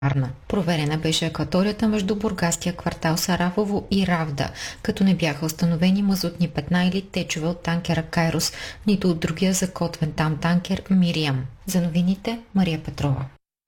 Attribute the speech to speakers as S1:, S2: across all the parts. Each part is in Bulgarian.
S1: Варна. Проверена беше акваторията между бургаския квартал Сарафово и Равда, като не бяха установени мазутни петна или течове от танкера Кайрос, нито от другия закотвен там танкер Мириам. За новините Мария Петрова.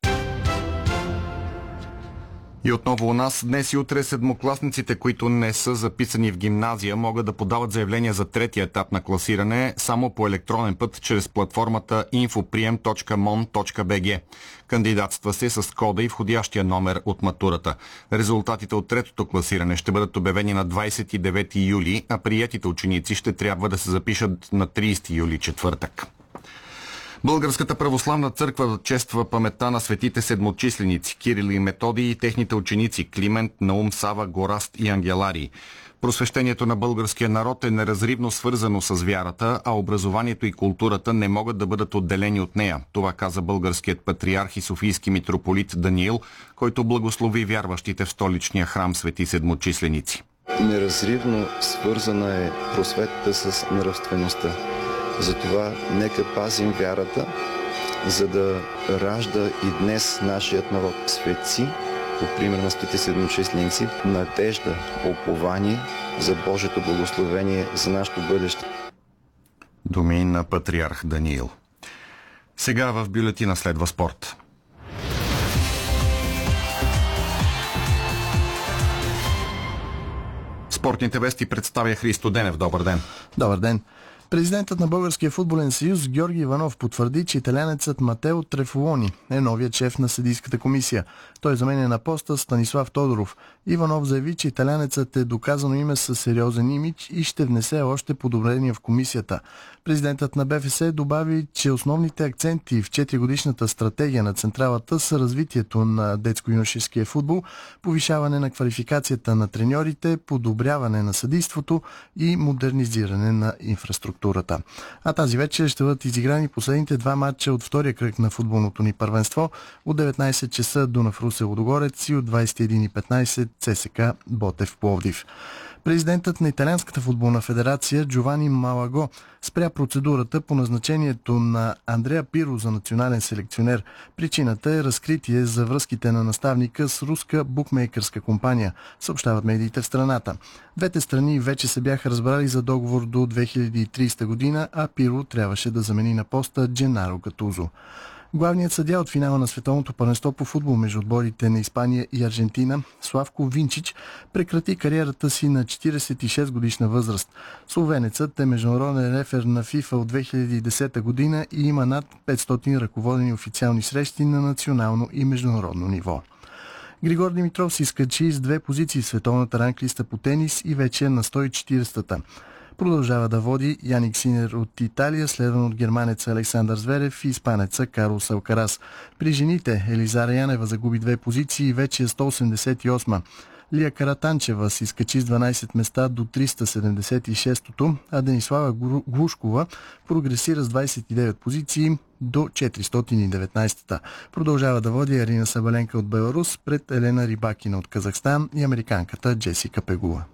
S2: И отново у нас днес и утре седмокласниците, които не са записани в гимназия, могат да подават заявления за третия етап на класиране само по електронен път чрез платформата infopрием.mon.bg. Кандидатства се с кода и входящия номер от матурата. Резултатите от третото класиране ще бъдат обявени на 29 юли, а приетите ученици ще трябва да се запишат на 30 юли, четвъртък. Българската православна църква чества паметта на светите седмочисленици Кирил и Методий и техните ученици Климент, Наум, Сава, Гораст и Ангеларий. Просвещението на българския народ е неразривно свързано с вярата, а образованието и културата не могат да бъдат отделени от нея. Това каза българският патриарх и софийски митрополит Даниил, който благослови вярващите в столичния храм Свети Седмочисленици.
S3: Неразривно свързана е просветата с нравствеността. Затова нека пазим вярата, за да ражда и днес нашият народ светци, по пример на светите седмочисленици, надежда, упование за Божието благословение за нашето бъдеще.
S2: Думи на патриарх Даниил. Сега в бюлетина следва спорт. Спортните вести представя Христо Денев. Добър ден.
S4: Добър ден. Президентът на Българския футболен съюз Георги Иванов потвърди, че италянецът Матео Трефолони е новият шеф на съдийската комисия. Той заменя на поста Станислав Тодоров. Иванов заяви, че италянецът е доказано име със сериозен имидж и ще внесе още подобрения в комисията. Президентът на БФС добави, че основните акценти в 4-годишната стратегия на централата са развитието на детско-юношеския футбол, повишаване на квалификацията на треньорите, подобряване на съдийството и модернизиране на инфраструктурата. А тази вечер ще бъдат изиграни последните два матча от втория кръг на футболното ни първенство. От 19 часа Дунав Русе Лудогорец и от 21:15 ЦСКА Ботев Пловдив. Президентът на Италианската футболна федерация Джовани Малаго спря процедурата по назначението на Андреа Пиро за национален селекционер. Причината е разкритие за връзките на наставника с руска букмейкърска компания, съобщават медиите в страната. Двете страни вече се бяха разбрали за договор до 2030 година, а Пиро трябваше да замени на поста Дженаро Гатузо. Главният съдия от финала на световното първенство по футбол между отборите на Испания и Аржентина, Славко Винчич, прекрати кариерата си на 46 годишна възраст. Словенецът е международен рефер на ФИФА от 2010 година и има над 500 ръководени официални срещи на национално и международно ниво. Григор Димитров се изкачи с 2 позиции в световната ранглиста по тенис и вече е на 140-та. Продължава да води Яник Синер от Италия, следван от германеца Александър Зверев и испанеца Карлос Алкарас. При жените Елизара Янева загуби 2 позиции и вече е 188-ма. Лия Каратанчева се изкачи с 12 места до 376-то, а Денислава Глушкова прогресира с 29 позиции до 419-та. Продължава да води Арина Сабаленка от Беларус пред Елена Рибакина от Казахстан и американката Джесика Пегула.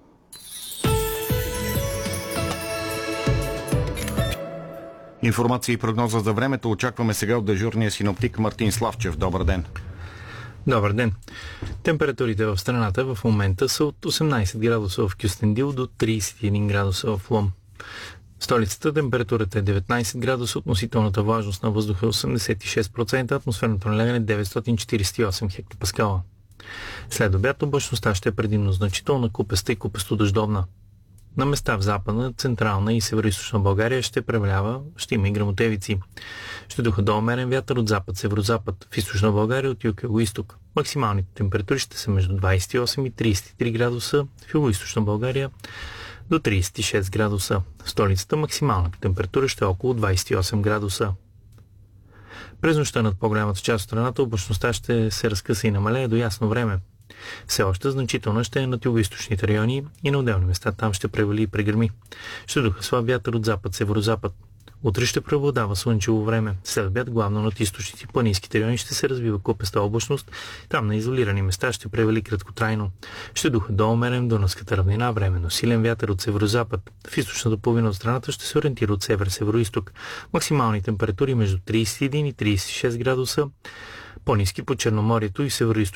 S2: Информация и прогноза за времето очакваме сега от дежурния синоптик Мартин Славчев. Добър ден.
S5: Добър ден. Температурите в страната в момента са от 18 градуса в Кюстендил до 31 градуса в Лом. В столицата температурата е 19 градуса, относителната влажност на въздуха е 86%, атмосферното налягане 948 хектопаскала. След обяд облачността ще е предимно значителна, купеста и купесто-дъждовна. На места в западна, централна и североизточна България ще има и гръмотевици. Ще духа до умерен вятър от запад-северозапад, в източна България от юг-юго-исток. Максималните температури ще са между 28 и 33 градуса, в юго-източна България до 36 градуса. В столицата максималната температура ще е около 28 градуса. През нощта над по-голямата част от страната облачността ще се разкъса и намалее до ясно време. Все още значително ще е над юго-източните райони и на отделни места там ще превали и прегърми. Ще духа слаб вятър от запад-северозапад. Утре ще преобладава слънчево време. След обяд главно над източните и планинските райони ще се развива купеста облачност. Там на изолирани места ще превали краткотрайно. Ще духа до умерен в Дунавската равнина, временно силен вятър от северозапад. В източната половина от страната ще се ориентира от север-североизток. Максимални температури между 31 и 36 градуса. По-ниски по Черноморието и североизточната